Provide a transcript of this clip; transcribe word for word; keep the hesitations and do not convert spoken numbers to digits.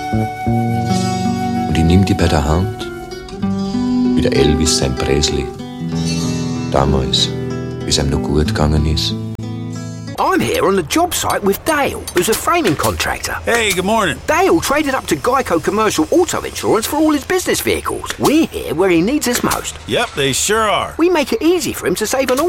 Und ich nimm die bei der Hand, wie der Elvis sein Presley. Damals, wie es ihm noch gut gegangen ist. I'm here on the job site with Dale, who's a framing contractor. Hey, good morning. Dale traded up to Geico Commercial Auto Insurance for all his business vehicles. We're here where he needs us most. Yep, they sure are. We make it easy for him to save on all